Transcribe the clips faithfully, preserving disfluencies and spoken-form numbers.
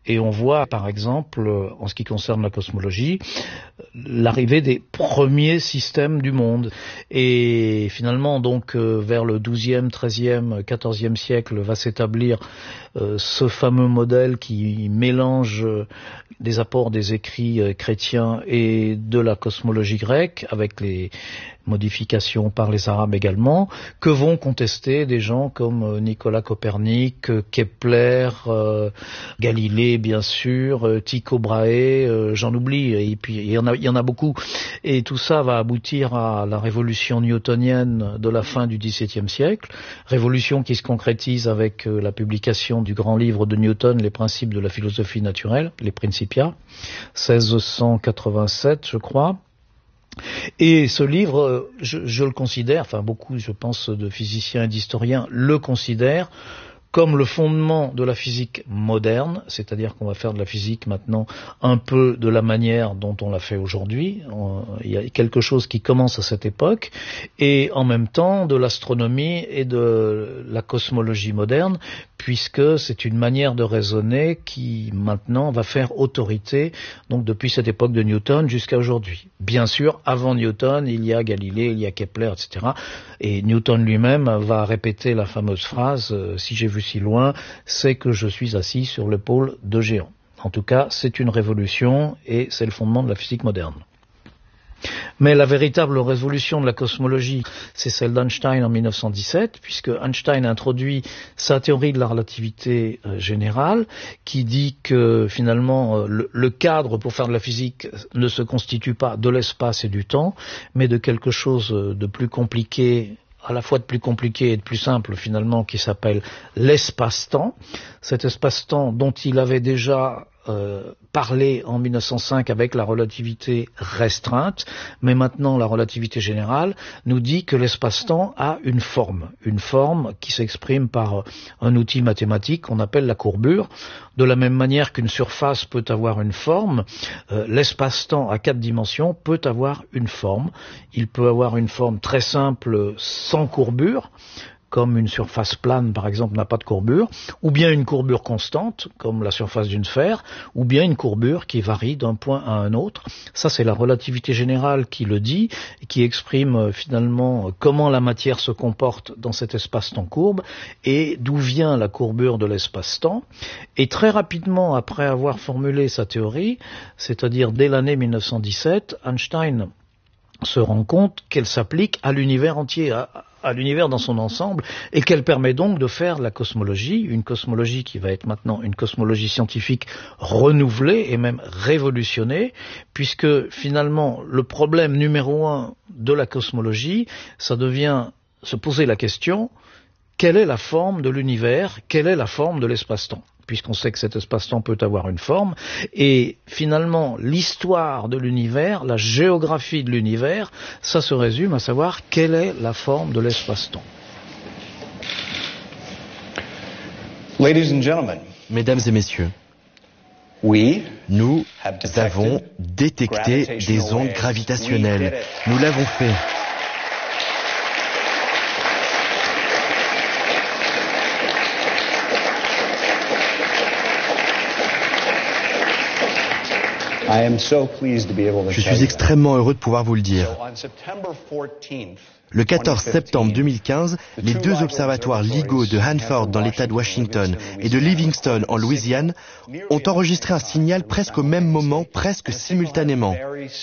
Et on voit, par exemple, en ce qui concerne la cosmologie, l'arrivée des premiers systèmes du monde. Et finalement, donc, euh, vers le douzième, treizième, quatorzième siècle, va s'établir euh, ce fameux modèle qui mélange euh, des apports des écrits euh, chrétiens et de la cosmologie grecque, avec les modifications par les Arabes également, que vont contester des gens comme Nicolas Copernic, Kepler, euh, Galilée bien sûr, euh, Tycho Brahe, euh, j'en oublie, et puis il y en a, il y en a beaucoup. Et tout ça va aboutir à la révolution newtonienne de la fin du dix-septième siècle, révolution qui se concrétise avec euh, la publication du grand livre de Newton, Les principes de la philosophie naturelle, les Principia, seize cent quatre-vingt-sept je crois. Et ce livre, je, je le considère, enfin beaucoup, je pense, de physiciens et d'historiens le considèrent comme le fondement de la physique moderne, c'est-à-dire qu'on va faire de la physique maintenant un peu de la manière dont on l'a fait aujourd'hui. Il y a quelque chose qui commence à cette époque, et en même temps de l'astronomie et de la cosmologie moderne, puisque c'est une manière de raisonner qui maintenant va faire autorité, donc depuis cette époque de Newton jusqu'à aujourd'hui. Bien sûr, avant Newton, il y a Galilée, il y a Kepler, et cetera. Et Newton lui-même va répéter la fameuse phrase euh, « Si j'ai vu si loin, c'est que je suis assis sur l'épaule de géants ». En tout cas, c'est une révolution et c'est le fondement de la physique moderne. Mais la véritable révolution de la cosmologie, c'est celle d'Einstein en mille neuf cent dix-sept, puisque Einstein introduit sa théorie de la relativité euh, générale, qui dit que finalement euh, le, le cadre pour faire de la physique ne se constitue pas de l'espace et du temps, mais de quelque chose de plus compliqué, à la fois de plus compliqué et de plus simple finalement, qui s'appelle l'espace-temps. Cet espace-temps dont il avait déjà euh, parlé en mille neuf cent cinq avec la relativité restreinte, mais maintenant la relativité générale nous dit que l'espace-temps a une forme, une forme qui s'exprime par un outil mathématique qu'on appelle la courbure. De la même manière qu'une surface peut avoir une forme, euh, l'espace-temps à quatre dimensions peut avoir une forme. Il peut avoir une forme très simple sans courbure, comme une surface plane par exemple n'a pas de courbure, ou bien une courbure constante, comme la surface d'une sphère, ou bien une courbure qui varie d'un point à un autre. Ça, c'est la relativité générale qui le dit, et qui exprime euh, finalement comment la matière se comporte dans cet espace-temps courbe, et d'où vient la courbure de l'espace-temps. Et très rapidement, après avoir formulé sa théorie, c'est-à-dire dès l'année mille neuf cent dix-sept, Einstein se rend compte qu'elle s'applique à l'univers entier, à, à l'univers dans son ensemble, et qu'elle permet donc de faire la cosmologie, une cosmologie qui va être maintenant une cosmologie scientifique renouvelée et même révolutionnée, puisque finalement le problème numéro un de la cosmologie, ça devient se poser la question, quelle est la forme de l'univers, quelle est la forme de l'espace-temps ? Puisqu'on sait que cet espace-temps peut avoir une forme, et finalement l'histoire de l'univers, la géographie de l'univers, ça se résume à savoir quelle est la forme de l'espace-temps. Ladies and gentlemen, Mesdames et messieurs, nous avons détecté des ondes gravitationnelles. Nous l'avons fait. Je suis extrêmement heureux de pouvoir vous le dire. Le quatorze septembre deux mille quinze, les deux observatoires LIGO de Hanford dans l'État de Washington et de Livingston en Louisiane ont enregistré un signal presque au même moment, presque simultanément.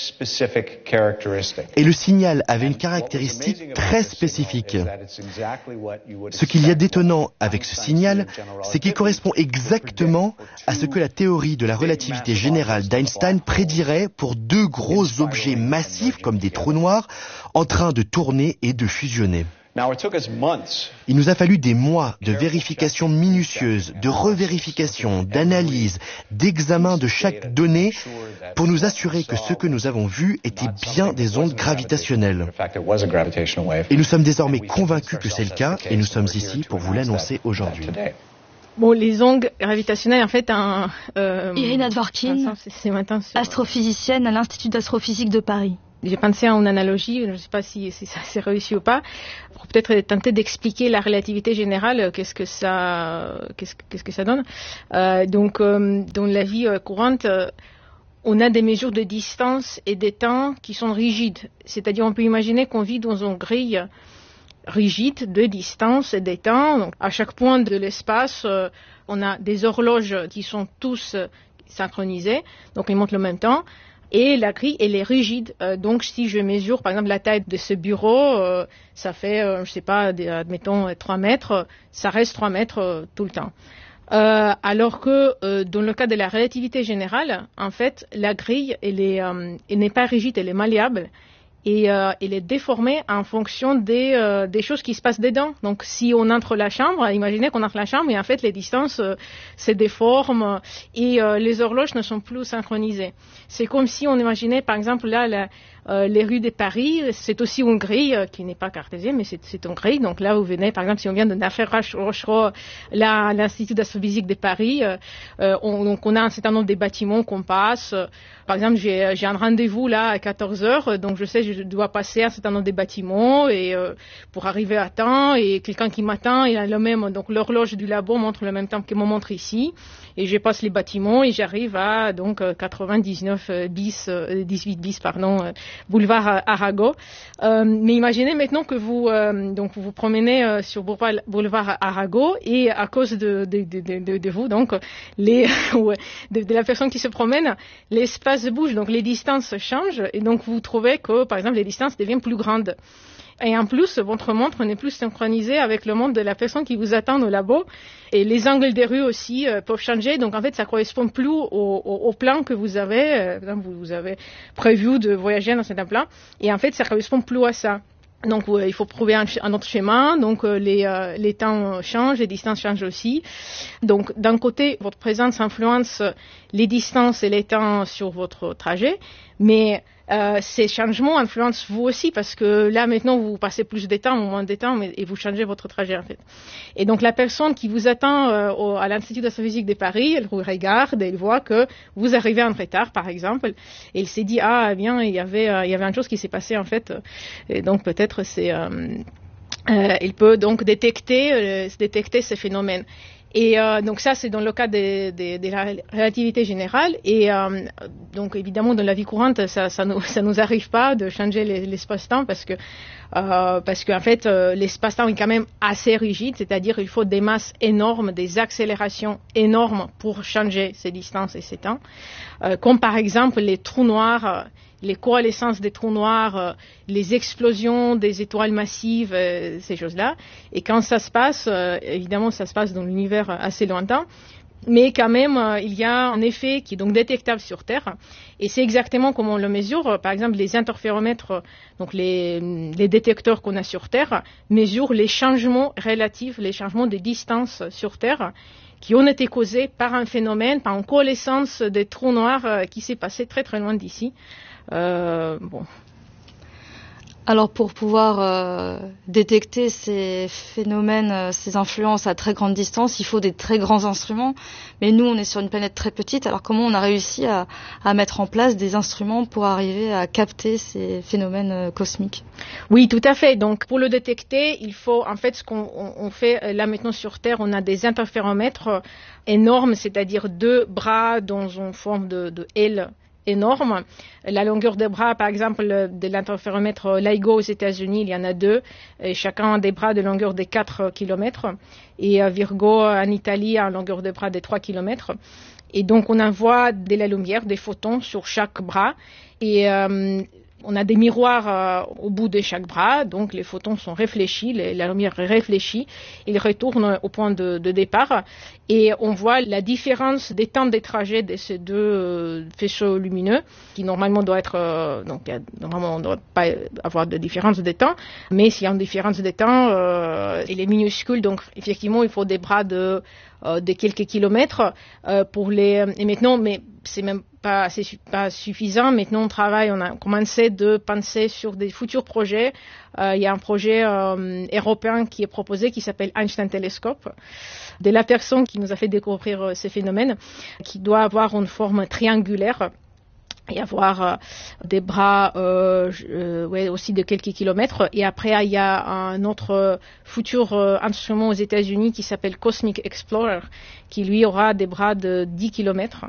Et le signal avait une caractéristique très spécifique. Ce qu'il y a d'étonnant avec ce signal, c'est qu'il correspond exactement à ce que la théorie de la relativité générale d'Einstein prédirait pour deux gros objets massifs comme des trous noirs en train de tourner et de fusionner. Il nous a fallu des mois de vérification minutieuse, de revérification, d'analyse, d'examen de chaque donnée pour nous assurer que ce que nous avons vu était bien des ondes gravitationnelles. Et nous sommes désormais convaincus que c'est le cas et nous sommes ici pour vous l'annoncer aujourd'hui. Bon, les ondes gravitationnelles, en fait, un... Euh, Irina Dvorkin, c'est, c'est, c'est, astrophysicienne à l'Institut d'astrophysique de Paris. j'ai pensé à une analogie, je ne sais pas si, si ça s'est réussi ou pas, pour peut-être tenter d'expliquer la relativité générale, qu'est-ce que ça, qu'est-ce, qu'est-ce que ça donne. Euh, donc, euh, dans la vie courante, euh, on a des mesures de distance et de temps qui sont rigides. C'est-à-dire, on peut imaginer qu'on vit dans une grille rigide de distance et de temps. Donc, à chaque point de l'espace, euh, on a des horloges qui sont tous synchronisées, donc ils montrent le même temps. Et la grille, elle est rigide. Euh, donc, si je mesure, par exemple, la taille de ce bureau, euh, ça fait, euh, je sais pas, admettons, trois mètres, ça reste trois mètres euh, tout le temps. Euh, alors que euh, dans le cas de la relativité générale, en fait, la grille, elle est, euh, elle n'est pas rigide, elle est malléable et euh, elle est déformée en fonction des, euh, des choses qui se passent dedans. Donc, si on entre la chambre, imaginez qu'on entre la chambre et en fait, les distances euh, se déforment et euh, les horloges ne sont plus synchronisées. C'est comme si on imaginait, par exemple, là, la, Euh, les rues de Paris, c'est aussi une grille euh, qui n'est pas cartésienne, mais c'est, c'est une grille. Donc là, vous venez, par exemple, si on vient de Nafer-Rochereau, là, à l'Institut d'astrophysique de Paris, euh, euh, on, donc on a un certain nombre de bâtiments qu'on passe. Par exemple, j'ai, j'ai un rendez-vous là à quatorze heures, donc je sais que je dois passer un certain nombre de bâtiments et euh, pour arriver à temps. Et quelqu'un qui m'attend, il a le même, donc l'horloge du labo montre le même temps que mon montre ici. Et je passe les bâtiments et j'arrive à donc quatre-vingt-dix-neuf bis, dix-huit bis, pardon, boulevard Arago. Euh, mais imaginez maintenant que vous euh, donc vous vous promenez euh, sur boulevard Arago et à cause de de de de, de vous donc les de, de la personne qui se promène, l'espace bouge, donc les distances changent et donc vous trouvez que par exemple les distances deviennent plus grandes. Et en plus, votre montre n'est plus synchronisée avec le monde de la personne qui vous attend au labo. Et les angles des rues aussi euh, peuvent changer. Donc, en fait, ça correspond plus au, au, au plan que vous avez. Euh, par exemple, vous avez prévu de voyager dans certain plan. Et en fait, ça correspond plus à ça. Donc, euh, il faut trouver un, un autre schéma. Donc, euh, les, euh, les temps changent, les distances changent aussi. Donc, d'un côté, votre présence influence les distances et les temps sur votre trajet. Mais Euh, ces changements influencent vous aussi parce que là maintenant vous passez plus de temps ou moins de temps mais, et vous changez votre trajet en fait. Et donc la personne qui vous attend euh, au, à l'Institut d'astrophysique de Paris, elle vous regarde et elle voit que vous arrivez en retard par exemple et elle s'est dit ah bien il y avait euh, il y avait une chose qui s'est passée en fait et donc peut-être c'est euh, euh, il peut donc détecter euh, détecter ces phénomènes. Et euh, donc ça, c'est dans le cas de, de, de la relativité générale. Et euh, donc évidemment, dans la vie courante, ça, ça nous, ça nous arrive pas de changer les, l'espace-temps parce que euh, parce qu'en fait, euh, l'espace-temps est quand même assez rigide, c'est-à-dire il faut des masses énormes, des accélérations énormes pour changer ces distances et ces temps. Euh, comme par exemple les trous noirs. Les coalescences des trous noirs, les explosions des étoiles massives, euh, ces choses-là. Et quand ça se passe, euh, évidemment, ça se passe dans l'univers assez lointain, mais quand même, euh, il y a un effet qui est donc détectable sur Terre. Et c'est exactement comme on le mesure. Par exemple, les interféromètres, donc les, les détecteurs qu'on a sur Terre, mesurent les changements relatifs, les changements de distance sur Terre, qui ont été causés par un phénomène, par une coalescence des trous noirs euh, qui s'est passé très très loin d'ici. Euh, bon. Alors pour pouvoir euh, détecter ces phénomènes, euh, ces influences à très grande distance, il faut des très grands instruments. Mais nous, on est sur une planète très petite. Alors comment on a réussi à, à mettre en place des instruments pour arriver à capter ces phénomènes euh, cosmiques ? Oui, tout à fait. Donc pour le détecter, il faut en fait ce qu'on on, on fait là maintenant sur Terre, on a des interféromètres énormes, c'est-à-dire deux bras dans une forme de, de L énorme. La longueur des bras, par exemple, de l'interféromètre LIGO aux États-Unis, il y en a deux, et chacun a des bras de longueur de quatre kilomètres, et Virgo en Italie a une longueur de bras de trois kilomètres. Et donc, on envoie de la lumière, des photons sur chaque bras, et euh, on a des miroirs euh, au bout de chaque bras, donc les photons sont réfléchis, les, la lumière est réfléchie, ils retournent au point de, de départ et on voit la différence des temps de trajet de ces deux euh, faisceaux lumineux, qui normalement doit être, euh, donc normalement on ne doit pas avoir de différence de temps, mais s'il y a une différence de temps, euh, elle est minuscule, donc effectivement il faut des bras de, euh, de quelques kilomètres euh, pour les, et maintenant, mais c'est même pas, c'est pas suffisant. Maintenant, on travaille, on a commencé de penser sur des futurs projets. Euh, il y a un projet euh, européen qui est proposé qui s'appelle Einstein Telescope, de la personne qui nous a fait découvrir euh, ces phénomènes, qui doit avoir une forme triangulaire. et avoir euh, des bras euh, euh, ouais, aussi de quelques kilomètres. Et après, il y a un autre futur euh, instrument aux États-Unis qui s'appelle Cosmic Explorer, qui lui aura des bras de dix kilomètres.